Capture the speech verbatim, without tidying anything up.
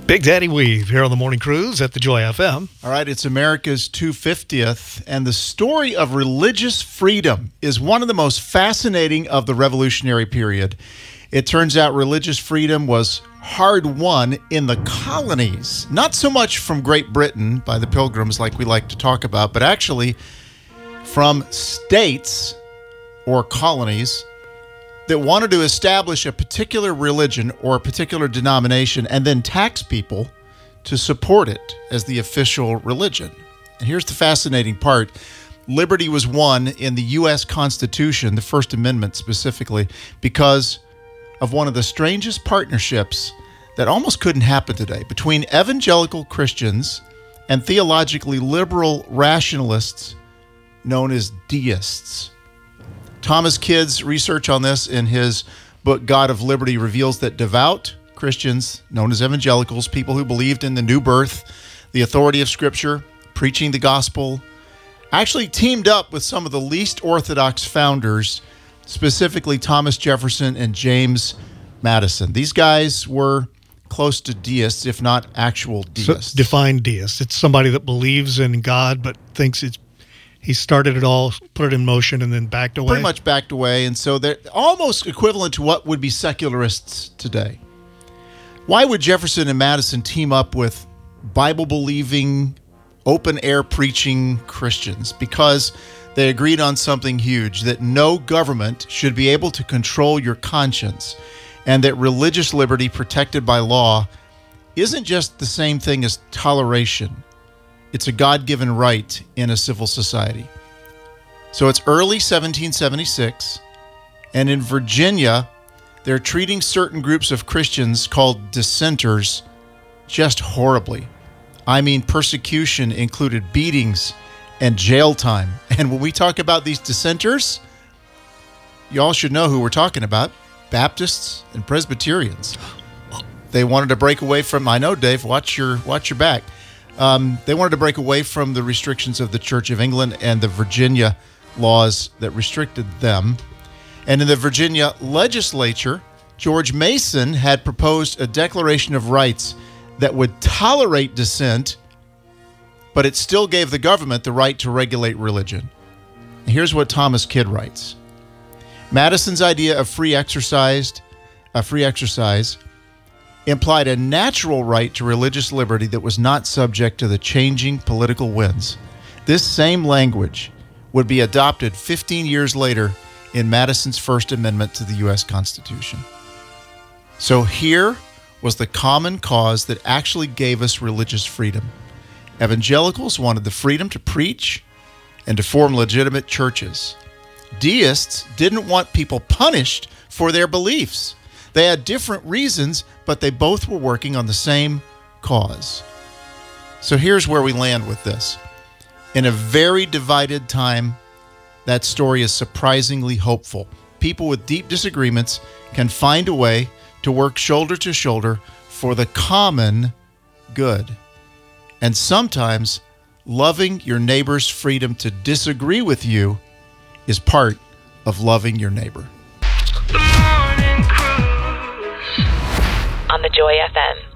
Big Daddy Weave here on the Morning Cruise at the Joy F M. All right, it's America's two hundred fiftieth, and the story of religious freedom is one of the most fascinating of the Revolutionary period. It turns out religious freedom was hard-won in the colonies, not so much from Great Britain by the Pilgrims like we like to talk about, but actually from states or colonies that wanted to establish a particular religion or a particular denomination and then tax people to support it as the official religion. And here's the fascinating part. Liberty was won in the U S Constitution, the First Amendment specifically, because of one of the strangest partnerships that almost couldn't happen today between evangelical Christians and theologically liberal rationalists known as deists. Thomas Kidd's research on this in his book, God of Liberty, reveals that devout Christians, known as evangelicals, people who believed in the new birth, the authority of Scripture, preaching the gospel, actually teamed up with some of the least orthodox founders, specifically Thomas Jefferson and James Madison. These guys were close to deists, if not actual deists. So, define deist. It's somebody that believes in God but thinks it's he started it all, put it in motion, and then backed away? Pretty much backed away, and so they're almost equivalent to what would be secularists today. Why would Jefferson and Madison team up with Bible-believing, open-air preaching Christians? Because they agreed on something huge, that no government should be able to control your conscience, and that religious liberty protected by law isn't just the same thing as toleration. It's a God-given right in a civil society. So it's early seventeen seventy-six, and in Virginia, they're treating certain groups of Christians called dissenters just horribly. I mean, persecution included beatings and jail time. And when we talk about these dissenters, you all should know who we're talking about: Baptists and Presbyterians. They wanted to break away from, I know, Dave, watch your watch your back. Um, they wanted to break away from the restrictions of the Church of England and the Virginia laws that restricted them. And in the Virginia legislature, George Mason had proposed a Declaration of Rights that would tolerate dissent, but it still gave the government the right to regulate religion. Here's what Thomas Kidd writes. Madison's idea of free exercise, a free exercise implied a natural right to religious liberty that was not subject to the changing political winds. This same language would be adopted fifteen years later in Madison's First Amendment to the U S Constitution. So here was the common cause that actually gave us religious freedom. Evangelicals wanted the freedom to preach and to form legitimate churches. Deists didn't want people punished for their beliefs. They had different reasons, but they both were working on the same cause. So here's where we land with this. In a very divided time, that story is surprisingly hopeful. People with deep disagreements can find a way to work shoulder to shoulder for the common good. And sometimes loving your neighbor's freedom to disagree with you is part of loving your neighbor. On the Joy F M.